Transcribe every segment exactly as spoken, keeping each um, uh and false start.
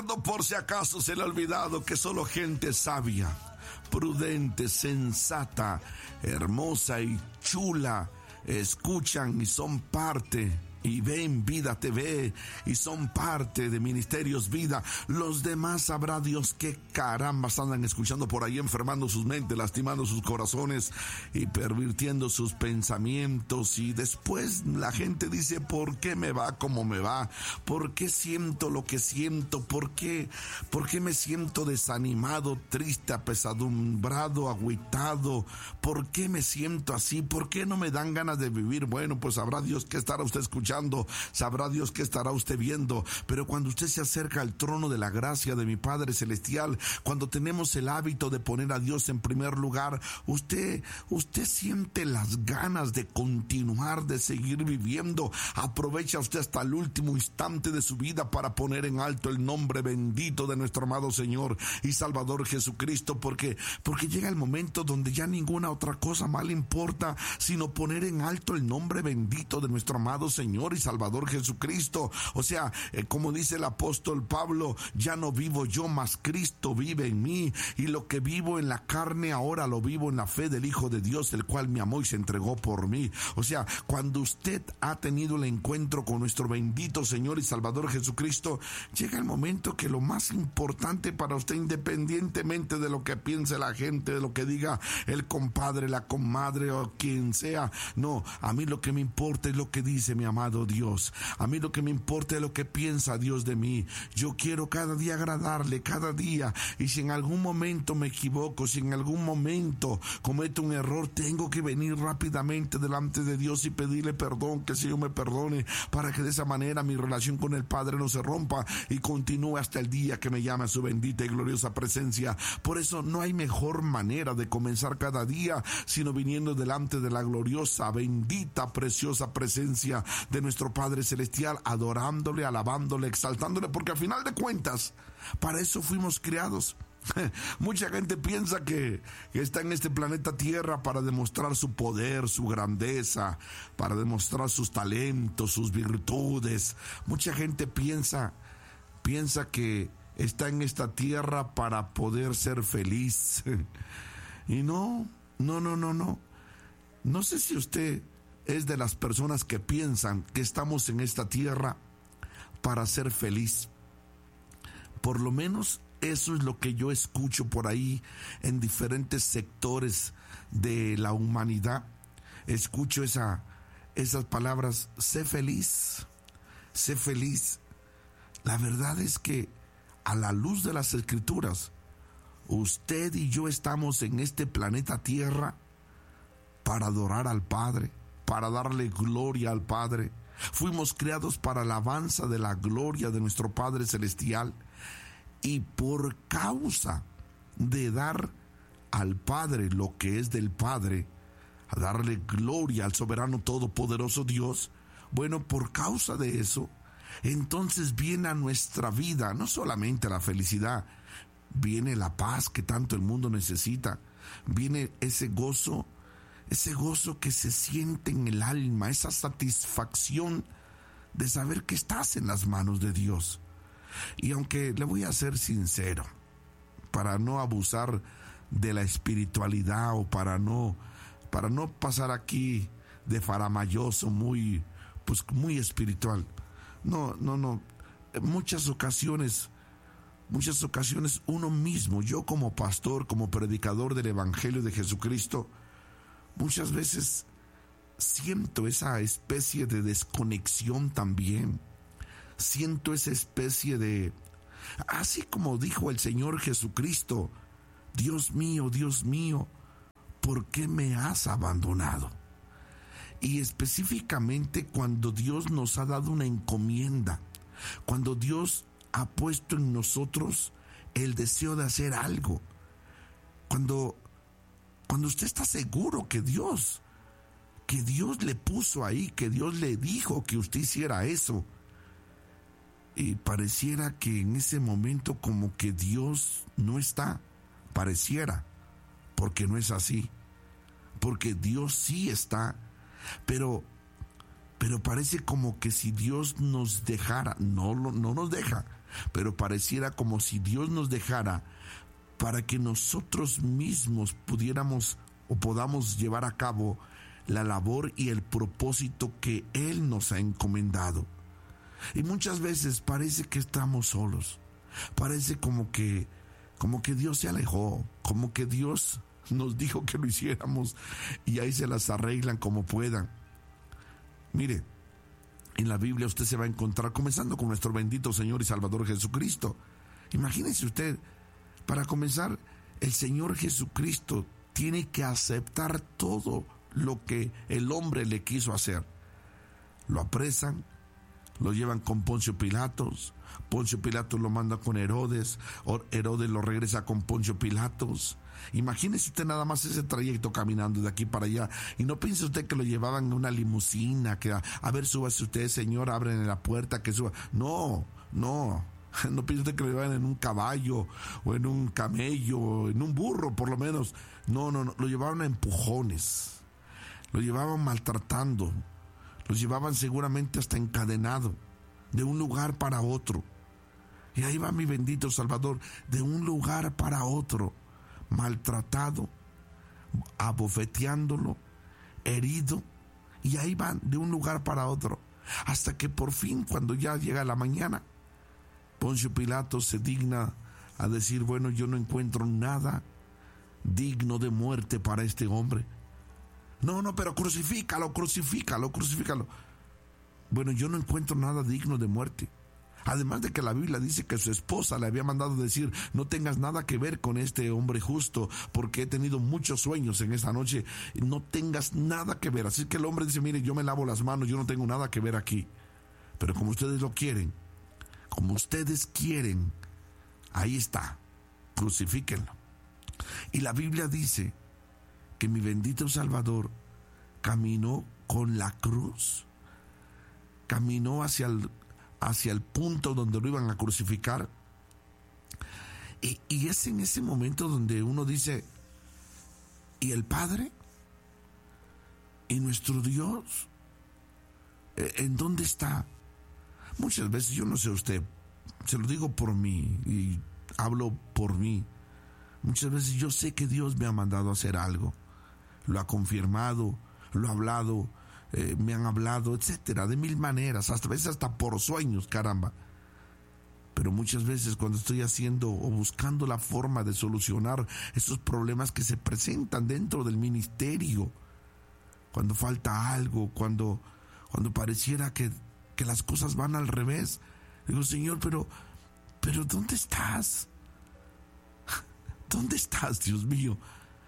recuerdo por si acaso se le ha olvidado que solo gente sabia, prudente, sensata, hermosa y chula escuchan y son parte y ven Vida T V y son parte de Ministerios Vida. Los demás sabrá Dios qué carambas andan escuchando por ahí, enfermando sus mentes, lastimando sus corazones y pervirtiendo sus pensamientos. Y después la gente dice: ¿por qué me va como me va? ¿Por qué siento lo que siento? ¿Por qué, por qué me siento desanimado, triste, apesadumbrado, agüitado? ¿Por qué me siento así? ¿Por qué no me dan ganas de vivir? Bueno, pues sabrá Dios qué estará usted escuchando, sabrá Dios qué estará usted viendo. Pero cuando usted se acerca al trono de la gracia de mi Padre Celestial, cuando tenemos el hábito de poner a Dios en primer lugar, usted, usted siente las ganas de continuar, de seguir viviendo. Aprovecha usted hasta el último instante de su vida para poner en alto el nombre bendito de nuestro amado Señor y Salvador Jesucristo, porque, porque llega el momento donde ya ninguna otra cosa más le importa, sino poner en alto el nombre bendito de nuestro amado Señor y Salvador Jesucristo. O sea, eh, como dice el apóstol Pablo: ya no vivo yo, mas Cristo vive en mí, y lo que vivo en la carne ahora lo vivo en la fe del Hijo de Dios, el cual me amó y se entregó por mí. O sea, cuando usted ha tenido el encuentro con nuestro bendito Señor y Salvador Jesucristo, llega el momento que lo más importante para usted, independientemente de lo que piense la gente, de lo que diga el compadre, la comadre o quien sea, no, a mí lo que me importa es lo que dice mi amado Dios. A mí lo que me importa es lo que piensa Dios de mí. Yo quiero cada día agradarle, cada día. Y si en algún momento me equivoco, si en algún momento cometo un error, tengo que venir rápidamente delante de Dios y pedirle perdón, que el Señor me perdone, para que de esa manera mi relación con el Padre no se rompa y continúe hasta el día que me llame a su bendita y gloriosa presencia. Por eso no hay mejor manera de comenzar cada día sino viniendo delante de la gloriosa, bendita, preciosa presencia de nuestro Padre Celestial, adorándole, alabándole, exaltándole, porque al final de cuentas, para eso fuimos creados. Mucha gente piensa que, que está en este planeta Tierra para demostrar su poder, su grandeza, para demostrar sus talentos, sus virtudes. Mucha gente piensa, piensa que está en esta tierra para poder ser feliz. Y no, no, no, no, no. No sé si usted es de las personas que piensan que estamos en esta tierra para ser feliz. Por lo menos eso es lo que yo escucho por ahí en diferentes sectores de la humanidad. Escucho esa, esas palabras: sé feliz, sé feliz. La verdad es que a la luz de las Escrituras, usted y yo estamos en este planeta Tierra para adorar al Padre, para darle gloria al Padre. Fuimos creados para la alabanza de la gloria de nuestro Padre Celestial. Y por causa de dar al Padre lo que es del Padre, a darle gloria al soberano todopoderoso Dios, bueno, por causa de eso, entonces viene a nuestra vida no solamente la felicidad, viene la paz que tanto el mundo necesita, viene ese gozo, ese gozo que se siente en el alma, esa satisfacción de saber que estás en las manos de Dios. Y aunque le voy a ser sincero, para no abusar de la espiritualidad o para no, para no pasar aquí de faramayoso, muy, pues muy espiritual. No, no, no. En muchas ocasiones, muchas ocasiones uno mismo, yo como pastor, como predicador del Evangelio de Jesucristo, muchas veces siento esa especie de desconexión también. Siento esa especie de, así como dijo el Señor Jesucristo: Dios mío, Dios mío, ¿por qué me has abandonado? Y específicamente cuando Dios nos ha dado una encomienda, cuando Dios ha puesto en nosotros el deseo de hacer algo, cuando, cuando usted está seguro que Dios, que Dios le puso ahí, que Dios le dijo que usted hiciera eso, y pareciera que en ese momento como que Dios no está, pareciera, porque no es así, porque Dios sí está, pero, pero parece como que si Dios nos dejara, no, no nos deja, pero pareciera como si Dios nos dejara para que nosotros mismos pudiéramos o podamos llevar a cabo la labor y el propósito que Él nos ha encomendado. Y muchas veces parece que estamos solos, parece como que, como que Dios se alejó, como que Dios nos dijo que lo hiciéramos y ahí se las arreglan como puedan. Mire, en la Biblia usted se va a encontrar, comenzando con nuestro bendito Señor y Salvador Jesucristo. Imagínese usted, para comenzar, el Señor Jesucristo tiene que aceptar todo lo que el hombre le quiso hacer. Lo apresan, lo llevan con Poncio Pilatos, Poncio Pilatos lo manda con Herodes, Herodes lo regresa con Poncio Pilatos. Imagínese usted nada más ese trayecto caminando de aquí para allá, y no piense usted que lo llevaban en una limusina, que a, a ver, súbase usted, señor, abren la puerta, que suba. No, no, no piense usted que lo llevaban en un caballo, o en un camello, o en un burro por lo menos. No, no, no, lo llevaban a empujones, lo llevaban maltratando, lo llevaban seguramente hasta encadenado, de un lugar para otro. Y ahí va mi bendito Salvador, de un lugar para otro, maltratado, abofeteándolo, herido, y ahí van de un lugar para otro, hasta que por fin, cuando ya llega la mañana, Poncio Pilato se digna a decir: bueno, yo no encuentro nada digno de muerte para este hombre. No, no, pero crucifícalo, crucifícalo, crucifícalo. Bueno, yo no encuentro nada digno de muerte. Además de que la Biblia dice que su esposa le había mandado decir: no tengas nada que ver con este hombre justo, porque he tenido muchos sueños en esta noche, no tengas nada que ver. Así que el hombre dice: mire, yo me lavo las manos, yo no tengo nada que ver aquí. Pero como ustedes lo quieren, como ustedes quieren, ahí está, crucifíquenlo. Y la Biblia dice que mi bendito Salvador caminó con la cruz, caminó hacia el hacia el punto donde lo iban a crucificar, y, y es en ese momento donde uno dice: ¿y el Padre? ¿Y nuestro Dios? ¿En dónde está? Muchas veces, yo no sé usted, se lo digo por mí y hablo por mí, muchas veces yo sé que Dios me ha mandado a hacer algo, lo ha confirmado, lo ha hablado, Eh, me han hablado, etcétera, de mil maneras, hasta veces hasta por sueños, caramba. Pero muchas veces cuando estoy haciendo o buscando la forma de solucionar esos problemas que se presentan dentro del ministerio, cuando falta algo, cuando, cuando pareciera que, que las cosas van al revés, digo: Señor, pero, pero ¿dónde estás? ¿Dónde estás, Dios mío?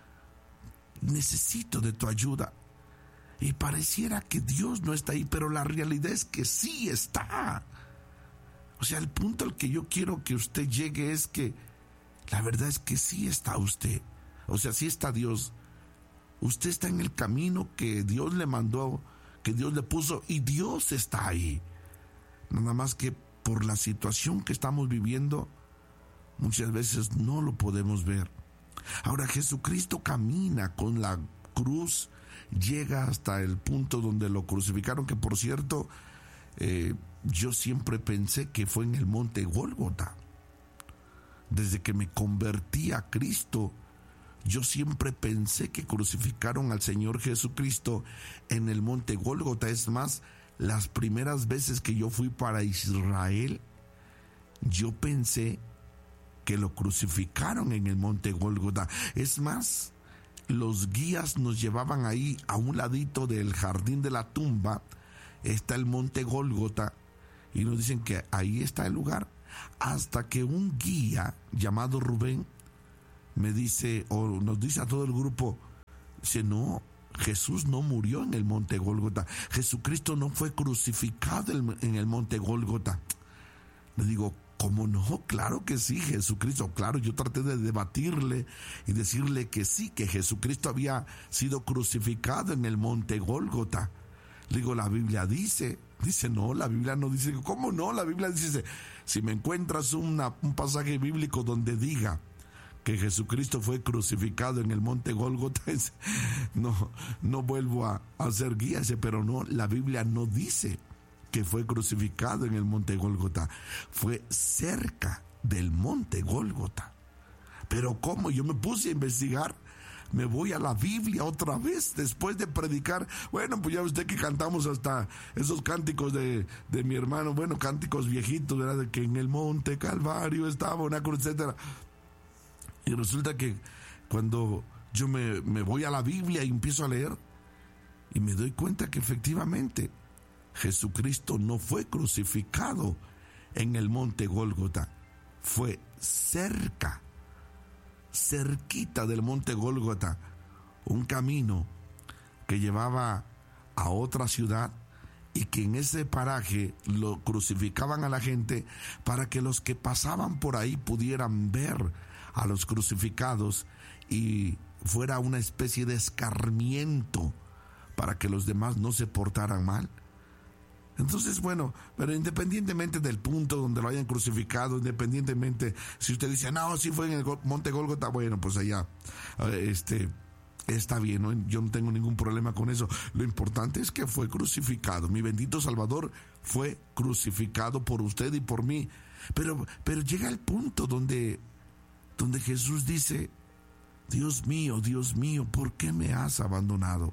Necesito de tu ayuda. Y pareciera que Dios no está ahí, pero la realidad es que sí está. O sea, el punto al que yo quiero que usted llegue es que la verdad es que sí está usted. O sea, sí está Dios. Usted está en el camino que Dios le mandó, que Dios le puso, y Dios está ahí. Nada más que por la situación que estamos viviendo, muchas veces no lo podemos ver. Ahora, Jesucristo camina con la cruz, llega hasta el punto donde lo crucificaron, que por cierto, eh, yo siempre pensé que fue en el monte Gólgota. Desde que me convertí a Cristo, yo siempre pensé que crucificaron al Señor Jesucristo en el monte Gólgota. Es más, las primeras veces que yo fui para Israel, yo pensé que lo crucificaron en el monte Gólgota. Es más, los guías nos llevaban ahí a un ladito del jardín de la tumba, está el monte Gólgota, y nos dicen que ahí está el lugar, hasta que un guía llamado Rubén me dice, o nos dice a todo el grupo, dice: no, Jesús no murió en el monte Gólgota, Jesucristo no fue crucificado en el monte Gólgota. Le digo: ¿cómo no? Claro que sí, Jesucristo. Claro, yo traté de debatirle y decirle que sí, que Jesucristo había sido crucificado en el monte Gólgota. Le digo: la Biblia dice, dice: no, la Biblia no dice. ¿Cómo no? La Biblia dice: si me encuentras una, un pasaje bíblico donde diga que Jesucristo fue crucificado en el monte Gólgota, no, no vuelvo a, a hacer guía, pero no, la Biblia no dice que fue crucificado en el monte Gólgota. Fue cerca del monte Gólgota. Pero ¿cómo? Yo me puse a investigar. Me voy a la Biblia otra vez después de predicar. Bueno, pues ya usted que cantamos hasta esos cánticos de, de mi hermano, bueno, cánticos viejitos, ¿verdad? De que en el monte Calvario estaba una cruz, etcétera. Y resulta que cuando yo me, me voy a la Biblia y empiezo a leer, y me doy cuenta que efectivamente Jesucristo no fue crucificado en el monte Gólgota, fue cerca, cerquita del monte Gólgota, un camino que llevaba a otra ciudad, y que en ese paraje lo crucificaban a la gente para que los que pasaban por ahí pudieran ver a los crucificados y fuera una especie de escarmiento para que los demás no se portaran mal. Entonces, bueno, pero independientemente del punto donde lo hayan crucificado, independientemente si usted dice, no, si fue en el monte Gólgota, bueno, pues allá, este, está bien, ¿no? Yo no tengo ningún problema con eso. Lo importante es que fue crucificado. Mi bendito Salvador fue crucificado por usted y por mí. Pero, pero llega el punto donde, donde Jesús dice, Dios mío, Dios mío, ¿por qué me has abandonado?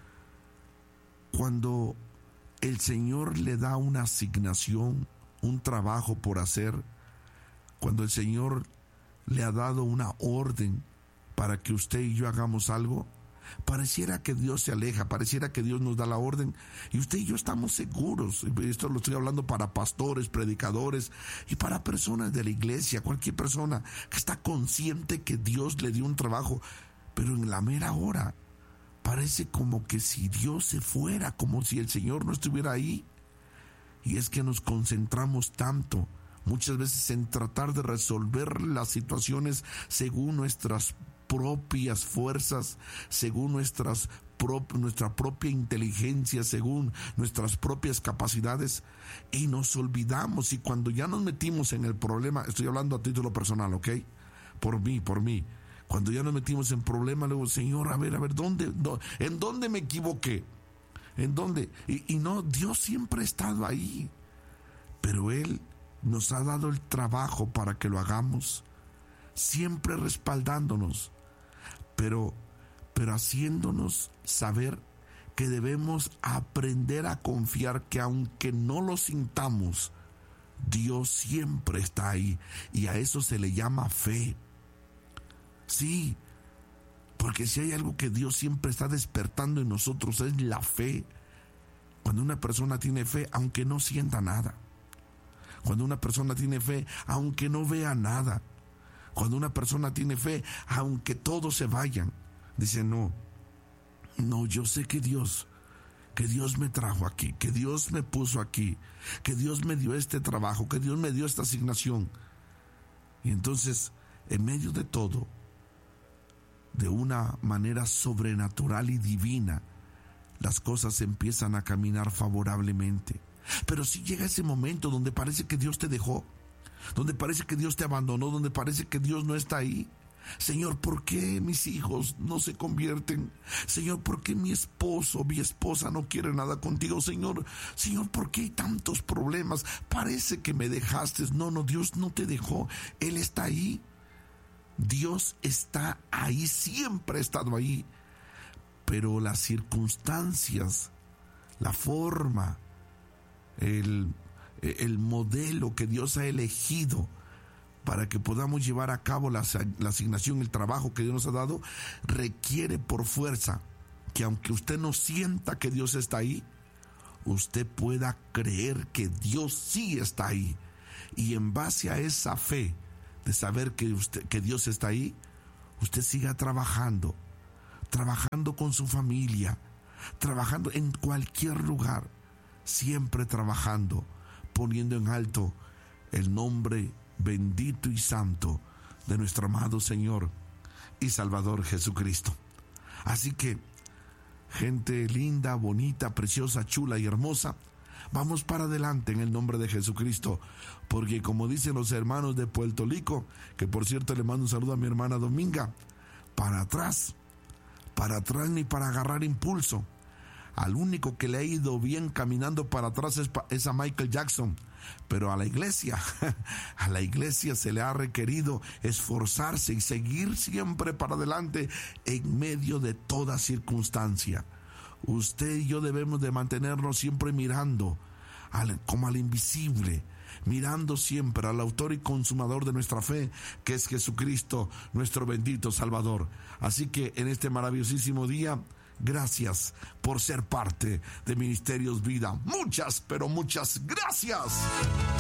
Cuando el Señor le da una asignación, un trabajo por hacer, cuando el Señor le ha dado una orden para que usted y yo hagamos algo, pareciera que Dios se aleja, pareciera que Dios nos da la orden, y usted y yo estamos seguros. Esto lo estoy hablando para pastores, predicadores y para personas de la iglesia, cualquier persona que está consciente que Dios le dio un trabajo, pero en la mera hora parece como que si Dios se fuera, como si el Señor no estuviera ahí. Y es que nos concentramos tanto muchas veces en tratar de resolver las situaciones según nuestras propias fuerzas, según nuestras prop- nuestra propia inteligencia, según nuestras propias capacidades, y nos olvidamos. Y cuando ya nos metimos en el problema, estoy hablando a título personal, ¿ok? Por mí, por mí. Cuando ya nos metimos en problemas, luego, Señor, a ver, a ver, ¿dónde, dónde ¿en dónde me equivoqué? ¿En dónde? Y, y no, Dios siempre ha estado ahí, pero Él nos ha dado el trabajo para que lo hagamos, siempre respaldándonos, pero, pero haciéndonos saber que debemos aprender a confiar que aunque no lo sintamos, Dios siempre está ahí, y a eso se le llama fe. Sí, porque si hay algo que Dios siempre está despertando en nosotros es la fe. Cuando una persona tiene fe, aunque no sienta nada. Cuando una persona tiene fe, aunque no vea nada. Cuando una persona tiene fe, aunque todos se vayan, dice, no, no, yo sé que Dios, que Dios me trajo aquí, que Dios me puso aquí, que Dios me dio este trabajo, que Dios me dio esta asignación. Y entonces, en medio de todo, de una manera sobrenatural y divina, las cosas empiezan a caminar favorablemente. Pero si llega ese momento donde parece que Dios te dejó, donde parece que Dios te abandonó, donde parece que Dios no está ahí. Señor, ¿por qué mis hijos no se convierten? Señor, ¿por qué mi esposo, mi esposa no quiere nada contigo? Señor, Señor, ¿por qué hay tantos problemas? Parece que me dejaste. No, no, Dios no te dejó. Él está ahí. Dios está ahí, siempre ha estado ahí, pero las circunstancias, la forma, el, el modelo que Dios ha elegido para que podamos llevar a cabo la, la asignación, el trabajo que Dios nos ha dado, requiere por fuerza que aunque usted no sienta que Dios está ahí, usted pueda creer que Dios sí está ahí, y en base a esa fe de saber que, usted, que Dios está ahí, usted siga trabajando, trabajando con su familia, trabajando en cualquier lugar, siempre trabajando, poniendo en alto el nombre bendito y santo de nuestro amado Señor y Salvador Jesucristo. Así que, gente linda, bonita, preciosa, chula y hermosa, vamos para adelante en el nombre de Jesucristo, porque como dicen los hermanos de Puerto Rico, que por cierto le mando un saludo a mi hermana Dominga, para atrás, para atrás ni para agarrar impulso, Al único que le ha ido bien caminando para atrás es, es a Michael Jackson. Pero a la iglesia, a la iglesia se le ha requerido esforzarse y seguir siempre para adelante en medio de toda circunstancia. Usted y yo debemos de mantenernos siempre mirando al, como al invisible, mirando siempre al autor y consumador de nuestra fe, que es Jesucristo, nuestro bendito Salvador. Así que en este maravillosísimo día, gracias por ser parte de Ministerios Vida. Muchas, pero muchas gracias.